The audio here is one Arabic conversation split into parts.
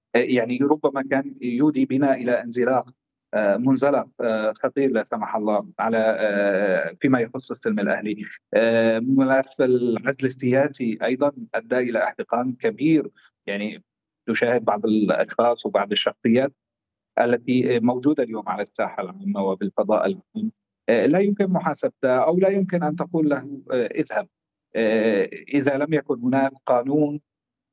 يعني ربما كان يودي بنا إلى انزلاق منزلق خطير لا سمح الله على فيما يخص السلم الأهلي. ملف العزل السياسي أيضًا أدى إلى احتقان كبير، يعني تشاهد بعض الأشخاص وبعض الشخصيات التي موجودة اليوم على الساحة العامة وبالفضاء العام، لا يمكن محاسبته أو لا يمكن أن تقول له اذهب، إذا لم يكن هناك قانون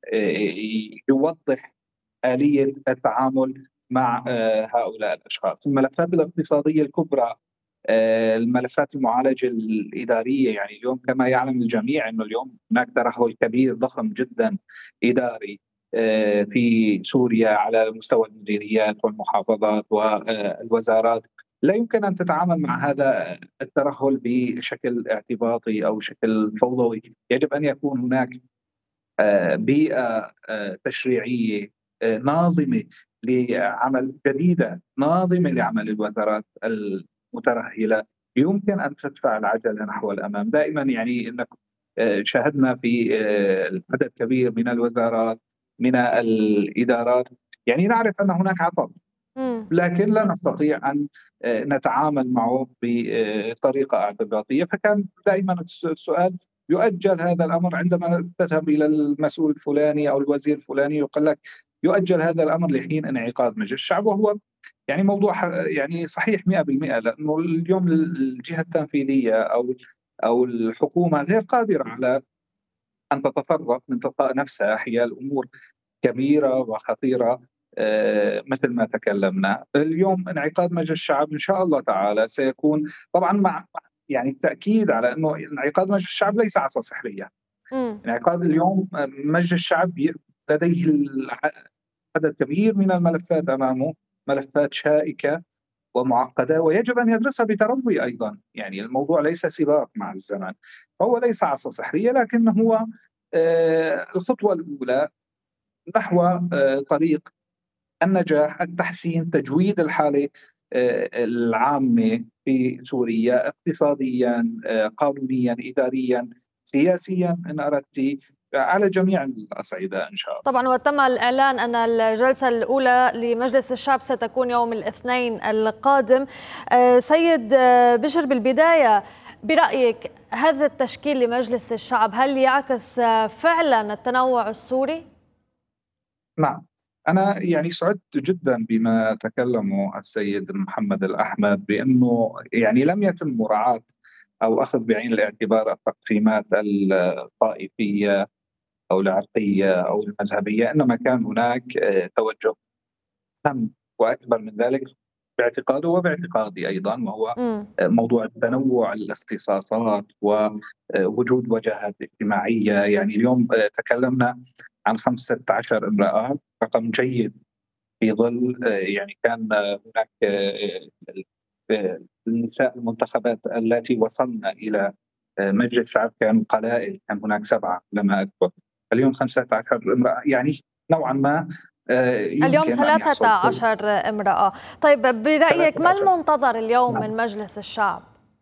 يوضح آلية التعامل مع هؤلاء الأشخاص. الملفات الاقتصادية الكبرى، الملفات المعالجة الإدارية، يعني اليوم كما يعلم الجميع أنه اليوم هناك ترهل كبير ضخم جدًا إداري في سوريا على مستوى المديريات والمحافظات والوزارات. لا يمكن أن تتعامل مع هذا الترهل بشكل اعتباطي أو شكل فوضوي، يجب أن يكون هناك بيئة تشريعية ناظمة لعمل جديدة ناظمة لعمل الوزارات المترهلة، يمكن أن تدفع العجلة نحو الأمام. دائما يعني أنك شاهدنا في عدد كبير من الوزارات، من الإدارات، يعني نعرف أن هناك عطب، إمم. لكن لا نستطيع أن نتعامل معه بطريقة اعتباطية. فكان دائما السؤال يؤجل هذا الأمر عندما تذهب إلى المسؤول الفلاني أو الوزير الفلاني يقول لك يؤجل هذا الأمر لحين انعقاد مجلس الشعب، وهو يعني موضوع يعني صحيح 100%، لأنه اليوم الجهة التنفيذية أو الحكومة غير قادرة على أن تتصرف من تلقاء نفسها حيال أمور كبيرة وخطيرة. مثل ما تكلمنا اليوم انعقاد مجلس الشعب إن شاء الله تعالى سيكون طبعا يعني التأكيد على أنه انعقاد مجلس الشعب ليس عصا سحرية. إمم. انعقاد اليوم مجلس الشعب لديه عدد كبير من الملفات أمامه، ملفات شائكة ومعقدة ويجب أن يدرسها بتروي أيضا. يعني الموضوع ليس سباق مع الزمن، هو ليس عصا سحرية، لكن هو الخطوة الأولى نحو طريق النجاح، التحسين، تجويد الحالة العامة في سوريا اقتصاديا، قانونيا، إداريا، سياسيا إن أردت، على جميع الأصعدة إن شاء الله. طبعا وتم الإعلان أن الجلسة الأولى لمجلس الشعب ستكون يوم الاثنين القادم. سيد بشر، بالبداية برأيك هذا التشكيل لمجلس الشعب هل يعكس فعلا التنوع السوري؟ نعم، أنا يعني سعدت جدا بما تكلمه السيد محمد الأحمد، بأنه يعني لم يتم مراعاة أو أخذ بعين الاعتبار التقسيمات الطائفية أو العرقية أو المذهبية، إنما كان هناك توجه أهم وأكبر من ذلك باعتقاده وباعتقادي أيضا، وهو مم. موضوع تنوع الاختصاصات ووجود وجهات اجتماعية. يعني اليوم تكلمنا عن 15 امرأة، رقم جيد في ظل يعني كان هناك النساء المنتخبات التي وصلن إلى مجلس الشعب كانوا قلائل، كان هناك 7 لما أذكر، اليوم 15 امرأة، يعني نوعا ما اليوم يمكن أن يحصل شيء. 13 امرأة. طيب برأيك ما 13. المنتظر اليوم نعم، من مجلس الشعب؟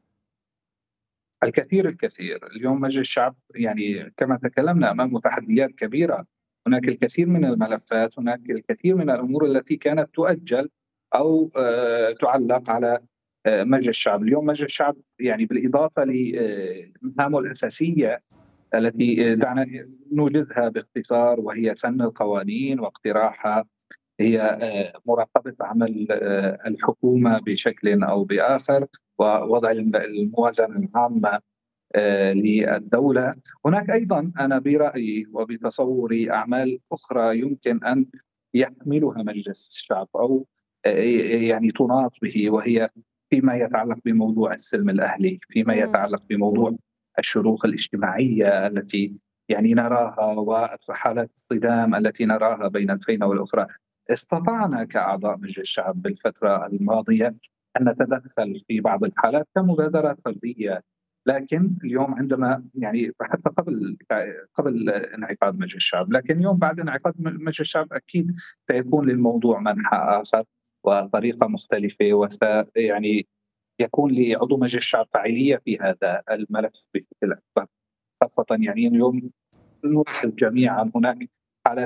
الكثير. اليوم مجلس الشعب يعني كما تكلمنا أمامه تحديات كبيرة، هناك الكثير من الملفات، هناك الكثير من الأمور التي كانت تؤجل أو تعلق على مجلس الشعب. اليوم مجلس الشعب يعني بالإضافة لمهامه الأساسية التي دعنا نوجزها باختصار، وهي فن القوانين واقتراحها، هي مراقبة عمل الحكومة بشكل أو بآخر، ووضع الموازنة العامة للدولة. هناك أيضا أنا برأيي وبتصوري أعمال أخرى يمكن أن يحملها مجلس الشعب أو يعني تناط به، وهي فيما يتعلق بموضوع السلم الأهلي، فيما مم. يتعلق بموضوع الشروخ الاجتماعية التي يعني نراها وحالات الصدام التي نراها بين الفينة والأخرى. استطعنا كأعضاء مجلس الشعب بالفترة الماضية أن نتدخل في بعض الحالات كمبادرات فردية، لكن اليوم عندما يعني حتى قبل انعقاد مجلس الشعب، لكن اليوم بعد انعقاد مجلس الشعب اكيد سيكون للموضوع منحى اخر وطريقه مختلفه، يعني يكون لعضو مجلس الشعب فاعليه في هذا الملف بشكل اكبر. خاصه يعني اليوم نلاحظ جميعا هناك حالات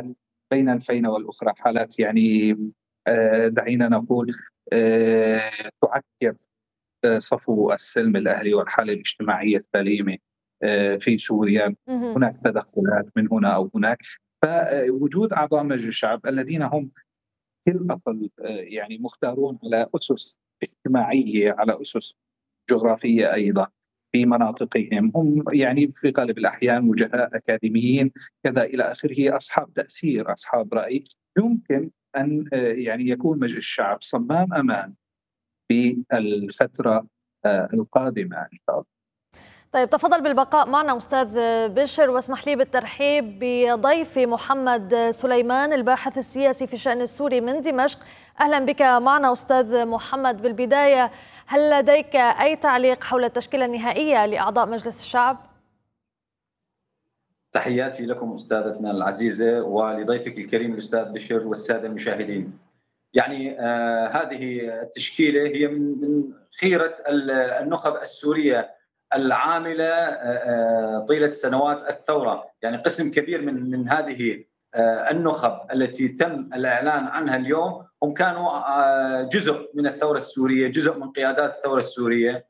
بين الفينة والأخرى حالات يعني دعينا نقول تعكر صفو السلم الأهلي والحالة الاجتماعية السليمة في سوريا. هناك تدخلات من هنا أو هناك، فوجود أعضاء مجلس الشعب الذين هم في الأصل يعني مختارون على أسس اجتماعية، على أسس جغرافية أيضا في مناطقهم، هم يعني في غالب الأحيان وجهاء أكاديميين كذا إلى آخره، أصحاب تأثير، أصحاب رأي، يمكن أن يعني يكون مجلس الشعب صمام أمان في الفترة القادمة إن شاء الله. طيب تفضل بالبقاء معنا أستاذ بشر، واسمح لي بالترحيب بضيفي محمد سليمان الباحث السياسي في الشأن السوري من دمشق. أهلا بك معنا أستاذ محمد. بالبداية، هل لديك أي تعليق حول التشكيلة النهائية لأعضاء مجلس الشعب؟ تحياتي لكم أستاذتنا العزيزة ولضيفك الكريم الأستاذ بشر والسادة المشاهدين. يعني هذه التشكيلة هي من خيرة النخب السورية العاملة طيلة سنوات الثورة. يعني قسم كبير من هذه النخب التي تم الإعلان عنها اليوم هم كانوا جزء من الثورة السورية، جزء من قيادات الثورة السورية،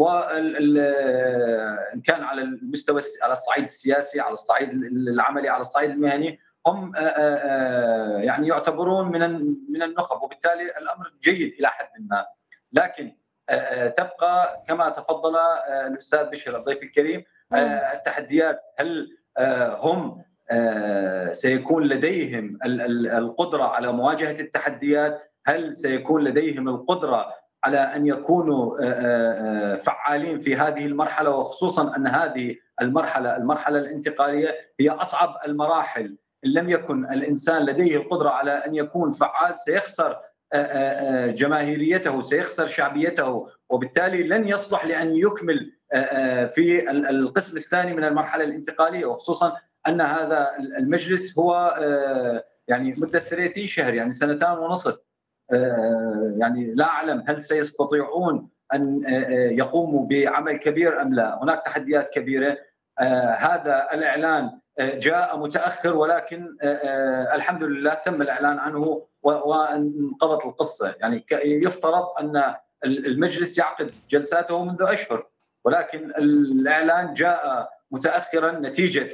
وإن كان على المستوى على الصعيد السياسي، على الصعيد العملي، على الصعيد المهني، هم يعني يعتبرون من النخب، وبالتالي الأمر جيد إلى حد ما. لكن تبقى كما تفضل الأستاذ بشر الضيف الكريم التحديات. هل هم سيكون لديهم القدرة على مواجهة التحديات؟ هل سيكون لديهم القدرة على أن يكونوا فعالين في هذه المرحلة، وخصوصا أن هذه المرحلة الانتقالية هي أصعب المراحل. إن لم يكن الإنسان لديه القدرة على أن يكون فعال سيخسر جماهيريته، سيخسر شعبيته، وبالتالي لن يصلح لأن يكمل في القسم الثاني من المرحلة الانتقالية، وخصوصا أن هذا المجلس هو يعني مدة 30 شهر، يعني 2.5 سنين. يعني لا أعلم هل سيستطيعون أن يقوموا بعمل كبير أم لا. هناك تحديات كبيرة. هذا الإعلان جاء متأخر، ولكن الحمد لله تم الإعلان عنه وانقضت القصة. يعني يفترض أن المجلس يعقد جلساته منذ أشهر، ولكن الإعلان جاء متأخرا نتيجة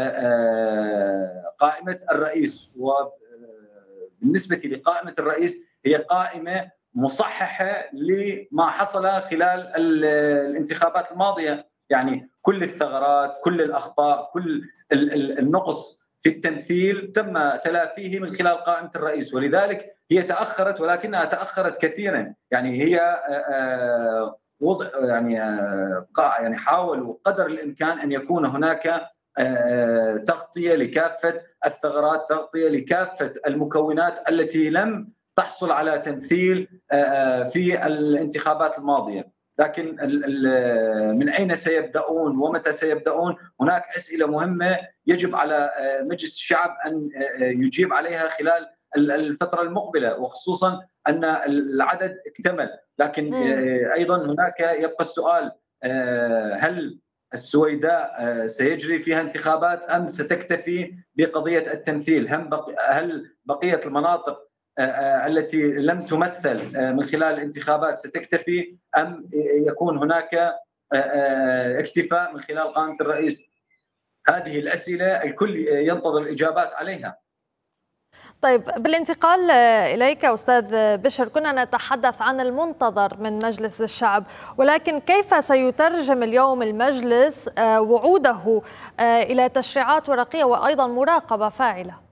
قائمة الرئيس. وبالنسبة لقائمة الرئيس هي قائمة مصححة لما حصل خلال الانتخابات الماضية. يعني كل الثغرات، كل الأخطاء، كل النقص في التمثيل تم تلافيه من خلال قائمة الرئيس، ولذلك هي تأخرت، ولكنها تأخرت كثيرا. يعني هي وضع يعني حاولوا قدر الإمكان أن يكون هناك تغطية لكافة الثغرات، تغطية لكافة المكونات التي لم تحصل على تمثيل في الانتخابات الماضية. لكن من أين سيبدأون ومتى سيبدأون؟ هناك أسئلة مهمة يجب على مجلس الشعب أن يجيب عليها خلال الفترة المقبلة، وخصوصا أن العدد اكتمل. لكن أيضا هناك يبقى السؤال، هل السويداء سيجري فيها انتخابات أم ستكتفي بقضية التمثيل؟ هل بقية المناطق التي لم تمثل من خلال الانتخابات ستكتفي أم يكون هناك اكتفاء من خلال قائمة الرئيس؟ هذه الأسئلة الكل ينتظر الإجابات عليها. طيب، بالانتقال إليك أستاذ بشر، كنا نتحدث عن المنتظر من مجلس الشعب، ولكن كيف سيترجم اليوم المجلس وعوده إلى تشريعات ورقية وأيضا مراقبة فاعلة؟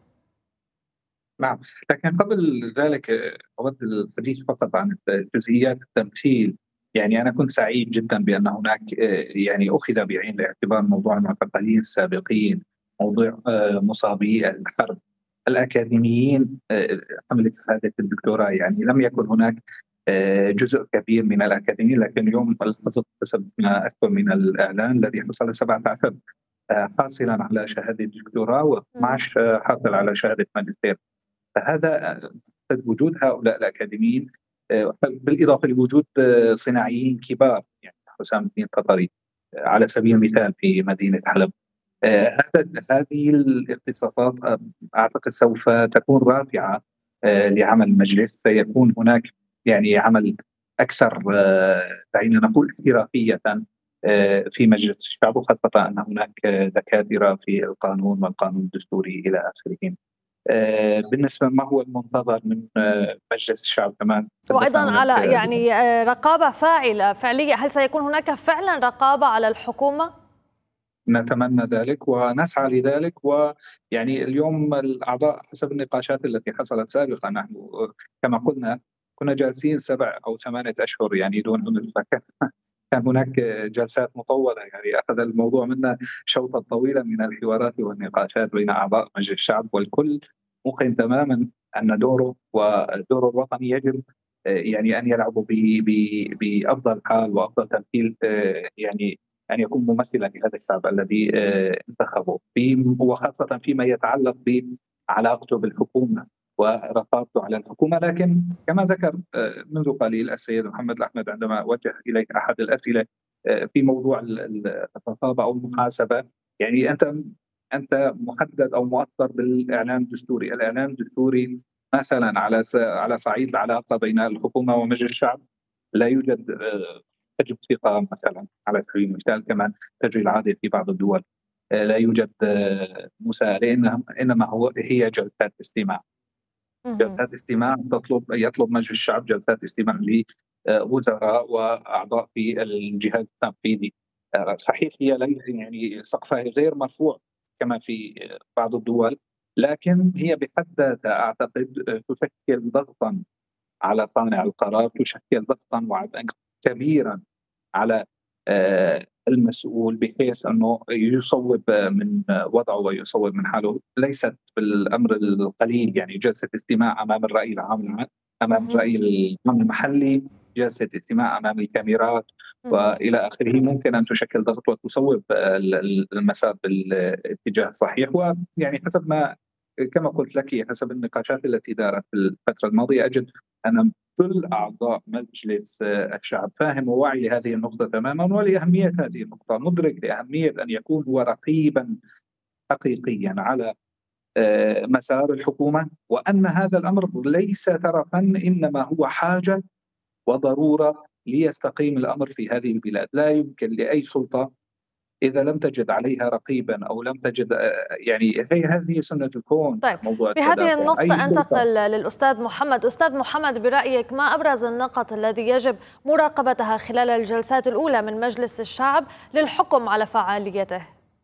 نعم، لكن قبل ذلك أود الحديث فقط عن جزئيات التمثيل. يعني أنا كنت سعيد جدا بأن هناك يعني أخذ بعين الاعتبار موضوع المعتقلين السابقين، موضوع مصابي الحرب، الأكاديميين، حملة شهادة الدكتوراه. يعني لم يكن هناك جزء كبير من الأكاديميين، لكن اليوم الحصد حسب ما أذكر من الإعلان الذي حصل 17 حاصلا على شهادة دكتوراه و12 حاصل على شهادة ماجستير. فهذا وجود هؤلاء الأكاديميين بالإضافة لوجود صناعيين كبار، يعني حسام الدين قطري على سبيل المثال في مدينة حلب، هذه الاختصاصات أعتقد سوف تكون رافعة لعمل المجلس. سيكون هناك يعني عمل أكثر دعينا نقول احترافية في مجلس الشعب، وخاصة أن هناك دكاترة في القانون والقانون الدستوري إلى آخره. بالنسبة ما هو المنتظر من مجلس الشعب كمان، وأيضا على يعني رقابة فعلية، هل سيكون هناك فعلا رقابة على الحكومة؟ نتمنى ذلك ونسعى لذلك. ويعني اليوم الأعضاء حسب النقاشات التي حصلت سابقا، نحن كما قلنا كنا جالسين 7 أو 8 أشهر يعني دون عمل، كان هناك جلسات مطولة، يعني أخذ الموضوع منا شوطا طويلا من الحوارات والنقاشات بين أعضاء مجلس الشعب، والكل موقن تماما أن دوره ودور الوطني يجب يعني أن يلعبوا بأفضل حال وأفضل تمثيل، يعني أن يكون ممثلا لهذا الشعب الذي انتخبه، وخاصة فيما يتعلق بعلاقته بالحكومة ورقابته على الحكومة. لكن كما ذكر منذ قليل السيد محمد الأحمد عندما وجه إليك أحد الأسئلة في موضوع الرقابة أو المحاسبة، يعني أنت محدد أو مؤطر بالإعلان الدستوري. الإعلان الدستوري مثلا على صعيد العلاقة بين الحكومة ومجلس الشعب لا يوجد تجب ثقة مثلا على سبيل المثال كما تجري العادة في بعض الدول. لا يوجد مساءلة، إنما هي جلسات استماع. جلسات استماع يطلب مجلس الشعب جلسات استماع لوزراء وأعضاء في الجهاز التنفيذي. صحيح هي ليس يعني سقفها غير مرفوع كما في بعض الدول، لكن هي بحد ذاتها أعتقد تشكل ضغطا على صانع القرار، تشكل ضغطا وعبئا كبيرا على المسؤول، بحيث أنه يصوب من وضعه ويصوب من حاله. ليست بالأمر القليل، يعني جلسة استماع أمام الرأي العام، أمام الرأي العام المحلي، جلسة استماع أمام الكاميرات وإلى آخره، ممكن أن تشكل ضغط وتصوب المسار بالاتجاه الصحيح. ويعني حسب ما كما قلت لك، حسب النقاشات التي دارت في الفترة الماضية، أجد أن كل أعضاء مجلس الشعب فاهم وواعي لهذه النقطة تماما ولأهمية هذه النقطة، مدرك لأهمية أن يكون هو رقيبا حقيقيا على مسار الحكومة، وأن هذا الأمر ليس ترفا، إنما هو حاجة وضرورة ليستقيم الأمر في هذه البلاد. لا يمكن لأي سلطة إذا لم تجد عليها رقيبا أو لم تجد يعني هذه سنة الكون. طيب، موضوع بهذه التدافع النقطة أنتقل للأستاذ محمد. أستاذ محمد، برأيك ما أبرز النقط الذي يجب مراقبتها خلال الجلسات الأولى من مجلس الشعب للحكم على فعاليته؟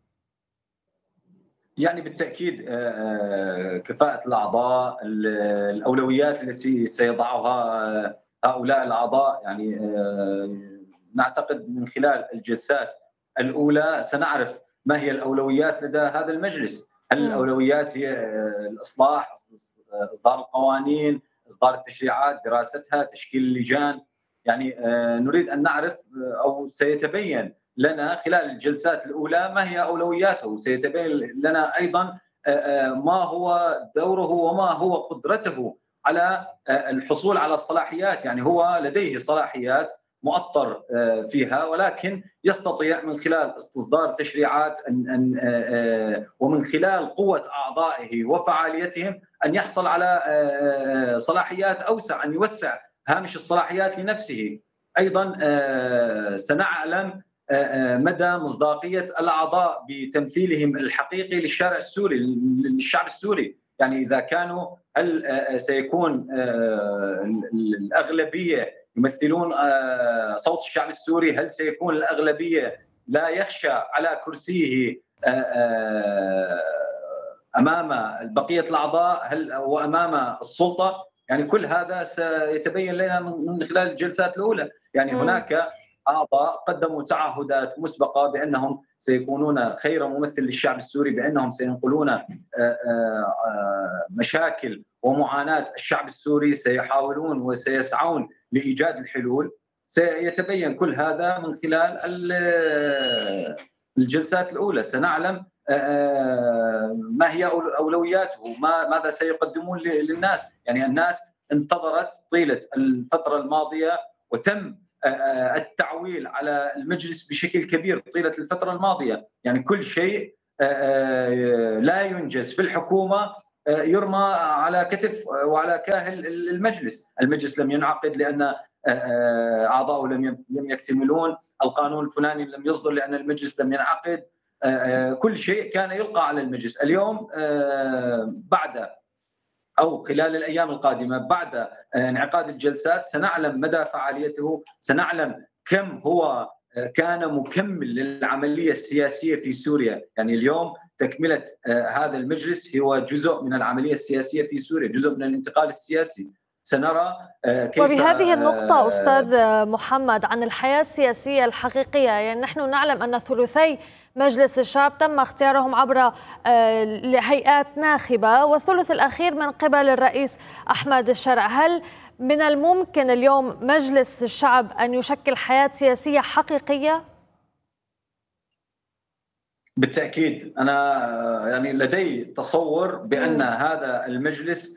يعني بالتأكيد كفاءة الأعضاء، الأولويات التي سيضعها هؤلاء الأعضاء. يعني نعتقد من خلال الجلسات الأولى سنعرف ما هي الأولويات لدى هذا المجلس. هل الأولويات هي الإصلاح، إصدار القوانين، إصدار التشريعات، دراستها، تشكيل اللجان؟ يعني نريد أن نعرف، أو سيتبين لنا خلال الجلسات الأولى ما هي أولوياته، سيتبين لنا أيضا ما هو دوره وما هو قدرته على الحصول على الصلاحيات. يعني هو لديه صلاحيات مؤطر فيها، ولكن يستطيع من خلال استصدار تشريعات ومن خلال قوة أعضائه وفعاليتهم أن يحصل على صلاحيات أوسع، أن يوسع هامش الصلاحيات لنفسه. أيضا سنعلم مدى مصداقية الأعضاء بتمثيلهم الحقيقي للشارع السوري، للشعب السوري. يعني إذا كانوا، هل سيكون الأغلبية يمثلون صوت الشعب السوري؟ هل سيكون الأغلبية لا يخشى على كرسيه أمام بقية الأعضاء وأمام السلطة؟ يعني كل هذا سيتبين لنا من خلال الجلسات الأولى. يعني هناك أعضاء قدموا تعهدات مسبقة بأنهم سيكونون خير ممثل للشعب السوري، بأنهم سينقلون مشاكل ومعاناة الشعب السوري، سيحاولون وسيسعون لإيجاد الحلول. سيتبين كل هذا من خلال الجلسات الأولى. سنعلم ما هي أولوياته، ماذا سيقدمون للناس. يعني الناس انتظرت طيلة الفترة الماضية، وتم التعويل على المجلس بشكل كبير طيلة الفترة الماضية. يعني كل شيء لا ينجز في الحكومة يرمى على كتف وعلى كاهل المجلس. المجلس لم ينعقد لأن أعضاؤه لم يكتملون، القانون الفلاني لم يصدر لأن المجلس لم ينعقد، كل شيء كان يلقى على المجلس. اليوم بعد أو خلال الأيام القادمة بعد انعقاد الجلسات سنعلم مدى فعاليته، سنعلم كم هو كان مكمل للعملية السياسية في سوريا. يعني اليوم تكملة هذا المجلس هو جزء من العملية السياسية في سوريا، جزء من الانتقال السياسي. سنرى كيف. وبهذه النقطة أستاذ محمد عن الحياة السياسية الحقيقية، يعني نحن نعلم أن ثلثي مجلس الشعب تم اختيارهم عبر هيئات ناخبة والثلث الأخير من قبل الرئيس أحمد الشرع. هل من الممكن اليوم مجلس الشعب أن يشكل حياة سياسية حقيقية؟ بالتأكيد. أنا يعني لدي تصور بأن هذا المجلس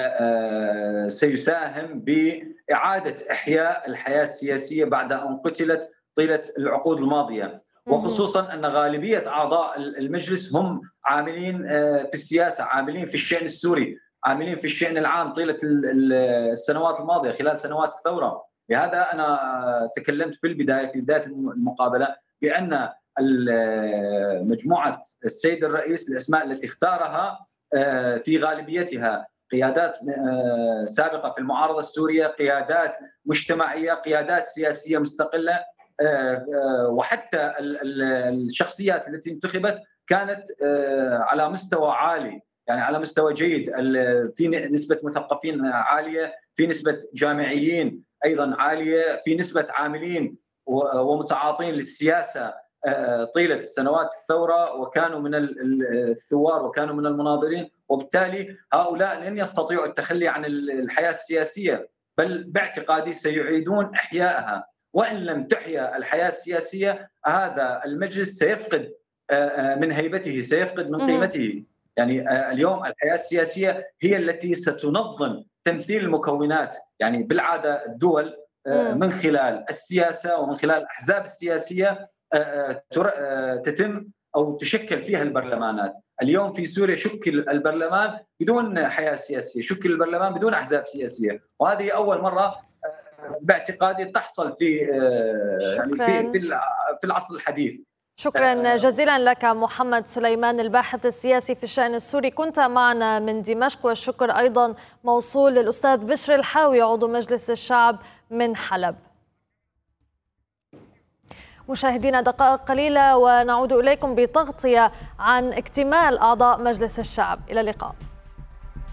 سيساهم بإعادة إحياء الحياة السياسية بعد أن قتلت طيلة العقود الماضية، وخصوصا أن غالبية أعضاء المجلس هم عاملين في السياسة، عاملين في الشأن السوري، عاملين في الشأن العام طيلة السنوات الماضية خلال سنوات الثورة. لهذا أنا تكلمت في بداية المقابلة بأن مجموعة السيد الرئيس الأسماء التي اختارها في غالبيتها قيادات سابقة في المعارضة السورية، قيادات مجتمعية، قيادات سياسية مستقلة، وحتى الشخصيات التي انتخبت كانت على مستوى عالي، يعني على مستوى جيد، في نسبة مثقفين عالية، في نسبة جامعيين أيضا عالية، في نسبة عاملين ومتعاطين للسياسة طيلة سنوات الثورة وكانوا من الثوار وكانوا من المناضلين. وبالتالي هؤلاء لن يستطيعوا التخلي عن الحياة السياسية، بل باعتقادي سيعيدون إحيائها. وإن لم تحيا الحياة السياسية هذا المجلس سيفقد من هيبته، سيفقد من قيمته. يعني اليوم الحياة السياسية هي التي ستنظم تمثيل المكونات. يعني بالعادة الدول من خلال السياسة ومن خلال الأحزاب السياسية تتم أو تشكل فيها البرلمانات. اليوم في سوريا شكل البرلمان بدون حياة سياسية، شكل البرلمان بدون أحزاب سياسية، وهذه أول مرة باعتقادي تحصل في يعني في العصر الحديث. شكرا جزيلا لك محمد سليمان الباحث السياسي في الشأن السوري، كنت معنا من دمشق. والشكر أيضا موصول للأستاذ بشر الحاوي عضو مجلس الشعب من حلب. مشاهدينا دقائق قليلة ونعود إليكم بتغطية عن اكتمال أعضاء مجلس الشعب. إلى اللقاء.